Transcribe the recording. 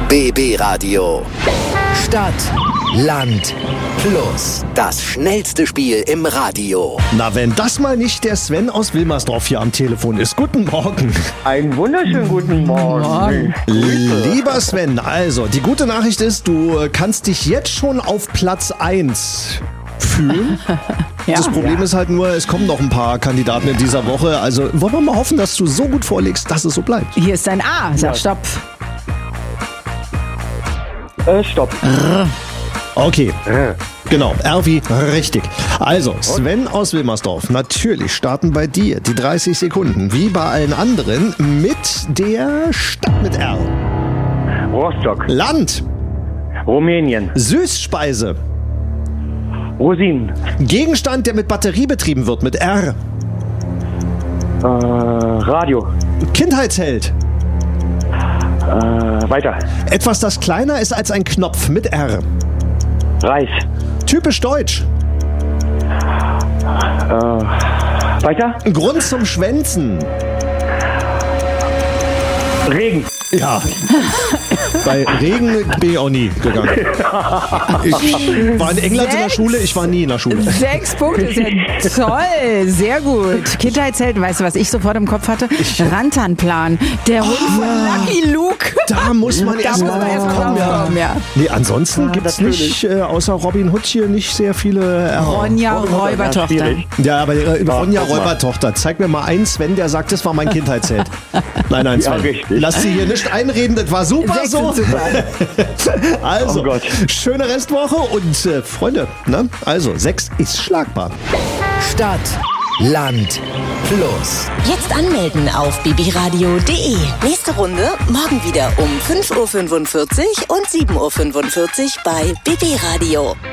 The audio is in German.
BB Radio. Stadt, Land, Plus. Das schnellste Spiel im Radio. Na, wenn das mal nicht der Sven aus Wilmersdorf hier am Telefon ist. Guten Morgen. Einen wunderschönen guten Morgen. Lieber Sven, also die gute Nachricht ist, du kannst dich jetzt schon auf Platz 1 fühlen. Das Problem ist halt nur, es kommen noch ein paar Kandidaten in dieser Woche. Also wollen wir mal hoffen, dass du so gut vorlegst, dass es so bleibt. Hier ist ein A. Sag Stopp. Stopp. Okay, genau, R wie richtig. Also, Sven aus Wilmersdorf, natürlich starten bei dir die 30 Sekunden, wie bei allen anderen, mit der Stadt mit R. Rostock. Land, Rumänien. Süßspeise, Rosinen. Gegenstand, der mit Batterie betrieben wird, mit R. Radio. Kindheitsheld, Weiter. etwas, das kleiner ist als ein Knopf, mit R. Reis. Typisch deutsch, Weiter. Grund zum Schwänzen. Regen. Ja, bei Regen bin ich auch nie gegangen. Ich war in England in der Schule, ich war nie in der Schule. 6 Punkte, ist ja toll. Sehr gut. Kindheitsheld, weißt du, was ich sofort im Kopf hatte? Rantanplan. Der Hund von Lucky Luke. Da muss man erst mal drauf kommen. Ja. Nee, ansonsten gibt es nicht, außer Robin Hood hier, nicht sehr viele Ronja Räubertochter. schwierig. Ja, aber Ronja guck mal. Räubertochter, zeig mir mal einen Sven, der sagt, das war mein Kindheitsheld. Nein, Sven, richtig. lass sie hier nicht einreden, das war super 6 so. sind super. Also, Oh Gott. schöne Restwoche und Freunde, ne? Also 6 ist schlagbar. Stadt, Land, Plus. Jetzt anmelden auf bbradio.de. Nächste Runde morgen wieder um 5.45 Uhr und 7.45 Uhr bei BB Radio.